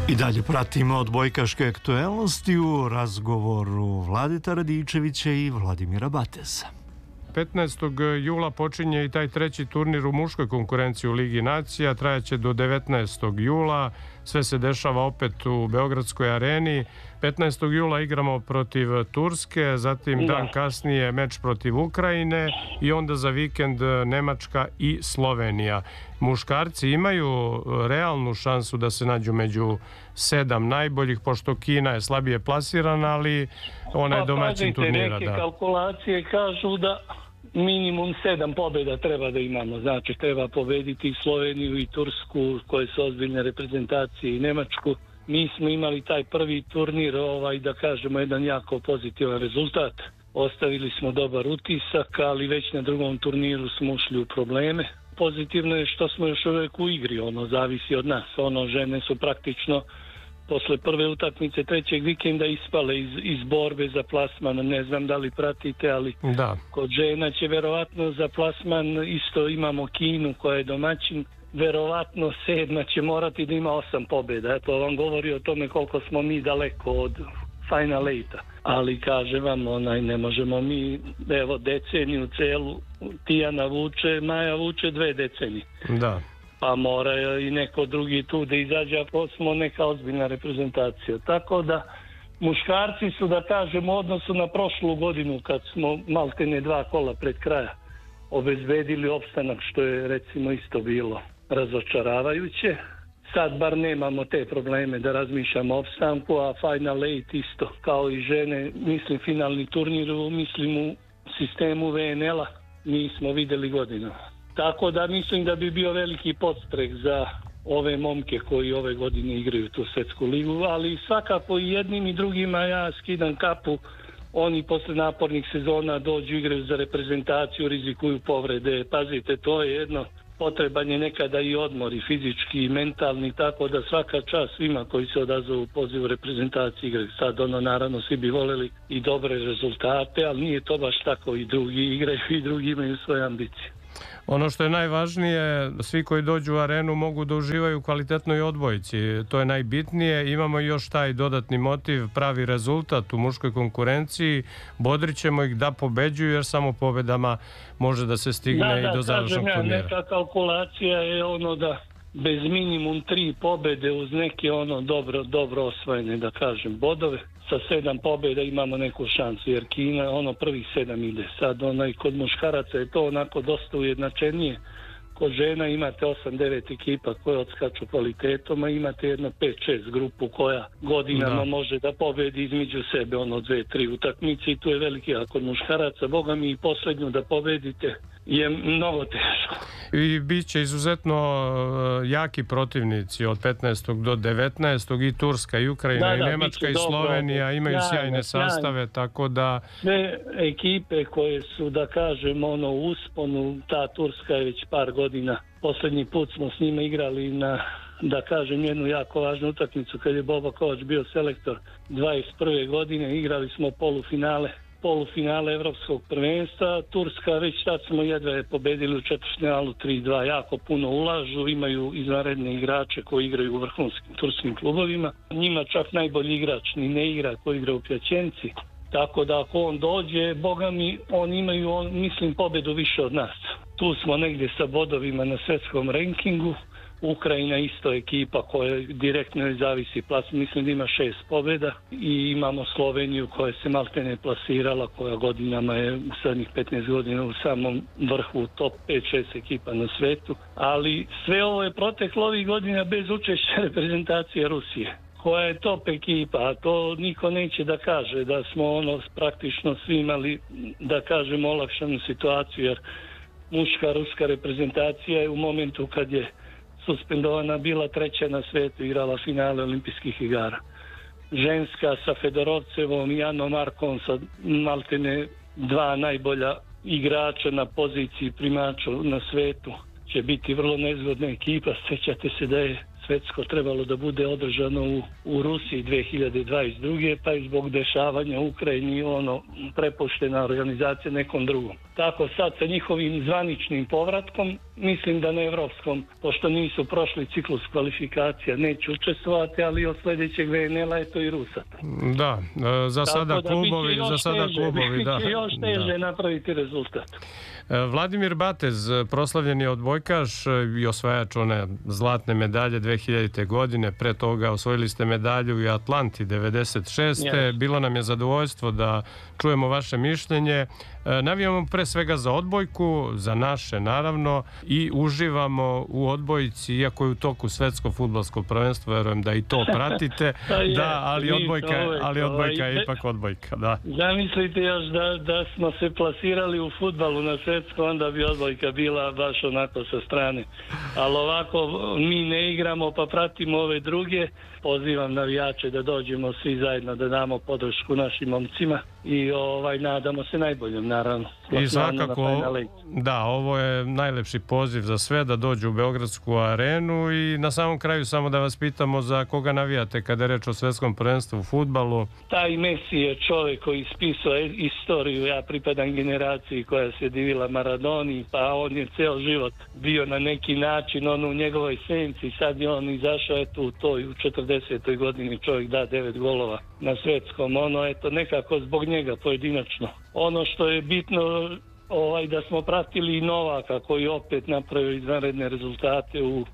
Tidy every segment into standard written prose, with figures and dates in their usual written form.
I dalje pratimo odbojkaške aktuelnosti u razgovoru Vladeta Radičevića i Vladimira Bateza. 15. jula počinje i taj treći turnir u muškoj konkurenciji u Ligi nacija, trajaće do 19. jula, sve se dešava opet u Beogradskoj areni. 15. jula igramo protiv Turske, zatim dan kasnije meč protiv Ukrajine i onda za vikend Nemačka i Slovenija. Muškarci imaju realnu šansu da se nađu među 7 najboljih, pošto Kina je slabije plasirana, ali ona je domaćin turnira. Neke kalkulacije kažu da minimum 7 pobjeda treba da imamo. Znači treba pobediti i Sloveniju i Tursku, koje su ozbiljne reprezentacije, i Nemačku. Mi smo imali taj prvi turnir, da kažemo, jedan jako pozitivan rezultat. Ostavili smo dobar utisak, ali već na drugom turniru smo ušli u probleme. Pozitivno je što smo još uvijek u igri, zavisi od nas. Žene su praktično posle prve utakmice trećeg vikenda ispale iz borbe za plasman. Ne znam da li pratite, ali kod žena će verovatno za plasman isto imamo Kinu koja je domaćin. Verovatno 7. će morati da ima 8 pobjeda. To vam govori o tome koliko smo mi daleko od Final 8-a. Ali kažem vam, ne možemo mi, evo, deceniju celu Tijana vuče, Maja vuče 2 decenije. Da. Pa mora i neko drugi tu da izađe, ako smo neka ozbiljna reprezentacija. Tako da muškarci su, da kažem, u odnosu na prošlu godinu, kad smo maltene 2 kola pred kraja obezbedili opstanak, što je recimo isto bilo razočaravajuće. Sad bar nemamo te probleme da razmišljamo o opstanku, a Final 8 isto, kao i žene, mislim finalni turnir, mislim u sistemu VNL-a, nismo videli godinama. Tako da mislim da bi bio veliki podstrek za ove momke koji ove godine igraju tu svetsku ligu, ali svakako i jednim i drugima ja skidam kapu. Oni posle napornih sezona dođu, igraju za reprezentaciju, rizikuju povrede. Pazite, to je jedno, potreban je nekada i odmor, i fizički i mentalni, tako da svaka čast svima koji se odazovu pozivu reprezentacije igraju. Sad naravno svi bi voleli i dobre rezultate, ali nije to baš tako, i drugi igraju i drugi imaju svoje ambicije. Ono što je najvažnije, svi koji dođu u arenu mogu da uživaju u kvalitetnoj odbojci. To je najbitnije. Imamo još taj dodatni motiv, pravi rezultat u muškoj konkurenciji. Bodrit ćemo ih da pobeđuju, jer samo pobedama može da se stigne i do završnog turnira. Neka kalkulacija je da bez minimum 3 pobede uz neke dobro osvojene, da kažem, bodove. Sa 7 pobjeda imamo neku šansu, jer Kina prvih 7 ide. Sad kod muškaraca je to onako dosta ujednačenije. Kod žena imate 8-9 ekipa koje odskaču kvalitetom, a imate jedno 5-6 grupu koja godinama može da pobedi između sebe 2-3 utakmice, i tu je veliki. A kod muškaraca, boga mi, i poslednju da pobedite je mnogo teško. I bit će izuzetno jaki protivnici od 15. do 19. i Turska, i Ukrajina, i Nemačka, i Slovenija imaju sjajne sastave, tako da... Sve ekipe koje su, da kažem, u usponu, ta Turska je već par godina. Poslednji put smo s njima igrali na, da kažem, jednu jako važnu utakmicu kad je Boba Kovač bio selektor 21. godine. Igrali smo polufinale Evropskog prvenstva. Turska već tad smo jedva pobedili u četvrtfinalu 3-2. Jako puno ulažu, imaju izvanredne igrače koji igraju u vrhunskim turskim klubovima. Njima čak najbolji igrač ni ne igra, koji igra u Pjaćenci. Tako da ako on dođe, boga mi, oni imaju, mislim, pobedu više od nas. Tu smo negdje sa bodovima na svetskom rankingu. Ukrajina isto ekipa koja direktno zavisi plasman, mislim da ima 6 pobjeda, i imamo Sloveniju koja se maltene plasirala, koja godinama je u zadnjih 15 godina u samom vrhu top 5-6 ekipa na svetu, ali sve ovo je proteklo ovih godina bez učešća reprezentacije Rusije, koja je top ekipa, a to niko neće da kaže, da smo praktično svi imali, da kažemo, olakšanu situaciju, jer muška ruska reprezentacija je u momentu kad je suspendovana bila 3. na svetu, igrala finale olimpijskih igara. Ženska sa Fedorovcevom i Janom Markom, sa maltene 2 najbolja igrača na poziciji primača na svetu, će biti vrlo nezgodna ekipa. Sjećate se da je svetsko trebalo da bude održano u Rusiji 2022. pa i zbog dešavanja u Ukrajini prepuštena organizacija nekom drugom. Tako sad sa njihovim zvaničnim povratkom, mislim da na evropskom, pošto nisu prošli ciklus kvalifikacija, neće učestvovati, ali od sljedećeg VNL-a je to i Rusat. Da, za sada klubovi, da. Još teže napraviti rezultat. Vladimir Batez, proslavljeni odbojkaš i osvajač one zlatne medalje 2000. godine, pre toga osvojili ste medalju i Atlanti 96. Yes. Bilo nam je zadovoljstvo da čujemo vaše mišljenje. Navijamo pre svega za odbojku, za naše naravno, i uživamo u odbojci, iako je u toku svetsko fudbalsko prvenstvo, verujem da i to pratite, ali odbojka je ipak odbojka. Da. Zamislite još da smo se plasirali u fudbalu na svetsko, onda bi odbojka bila baš onako sa strane. Ali ovako mi ne igramo pa pratimo ove druge. Pozivam navijače da dođemo svi zajedno da damo podršku našim momcima i nadamo se najboljem, naravno. I svakako, da, ovo je najlepši poziv za sve da dođu u Beogradsku arenu. I na samom kraju samo da vas pitamo za koga navijate kada je reč o svetskom prvenstvu u fudbalu. Taj Messi je čovjek koji ispisao istoriju. Ja pripadam generaciji koja se divila Maradoni, pa on je ceo život bio na neki način u njegovoj senci. Sad je on izašao u 40. godini, čovjek da 9 golova na svetskom. Nekako zbog njega pojedinačno. Ono što je bitno da smo pratili i Novaka koji opet napravio izvanredne rezultate u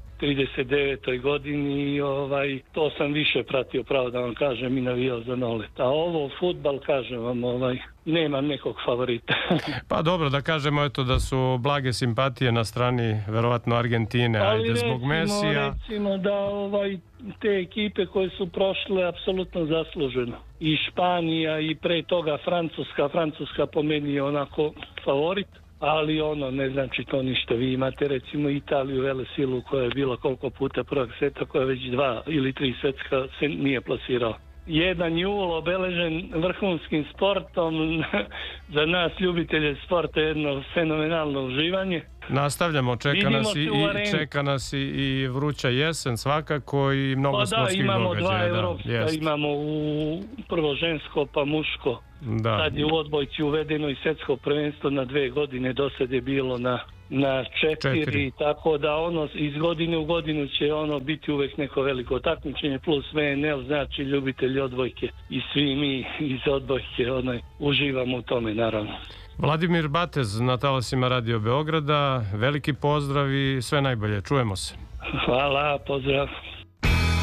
39. godini i to sam više pratio, pravo da vam kažem, i navijao za Nolet. A ovo fudbal, kažem vam, nemam nekog favorita. Pa dobro, da kažemo da su blage simpatije na strani verovatno Argentine, ajde zbog Mesija. Recimo da te ekipe koje su prošle apsolutno zasluženo. I Španija i pre toga Francuska po meni je onako favorit. Ali ne znači to ništa. Vi imate recimo Italiju, velesilu, koja je bila koliko puta prvog sveta, koja već 2 ili 3 svetska se nije plasirala. 1. jul obeležen vrhunskim sportom, za nas ljubitelje sporta jedno fenomenalno uživanje. Nastavljamo, čeka nas i vruća jesen svakako i mnogo sportskih događaja. Imamo 2 evropska, imamo prvo žensko pa muško. Da. Sad je u odbojci uvedeno i svetsko prvenstvo na 2 godine, do sad je bilo na 4, tako da iz godine u godinu će biti uvek neko veliko takmičenje plus VNL, znači ljubitelji odbojke i svi mi iz odbojke uživamo u tome, naravno. Vladimir Batez na talasima Radio Beograda, veliki pozdrav i sve najbolje, čujemo se. Hvala, pozdrav.